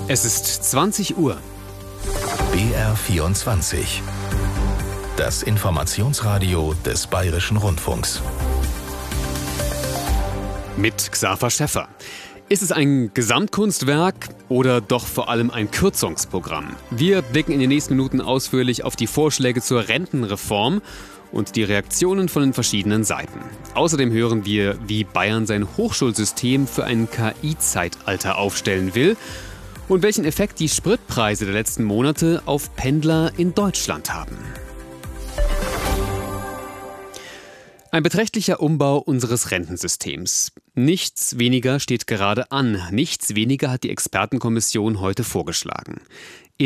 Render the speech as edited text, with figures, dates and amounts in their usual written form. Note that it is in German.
Es ist 20 Uhr. BR24. Das Informationsradio des Bayerischen Rundfunks. Mit Xaver Schäffer. Ist es ein Gesamtkunstwerk oder doch vor allem ein Kürzungsprogramm? Wir blicken in den nächsten Minuten ausführlich auf die Vorschläge zur Rentenreform und die Reaktionen von den verschiedenen Seiten. Außerdem hören wir, wie Bayern sein Hochschulsystem für ein KI-Zeitalter aufstellen will und welchen Effekt die Spritpreise der letzten Monate auf Pendler in Deutschland haben. Ein beträchtlicher Umbau unseres Rentensystems. Nichts weniger steht gerade an. Nichts weniger hat die Expertenkommission heute vorgeschlagen.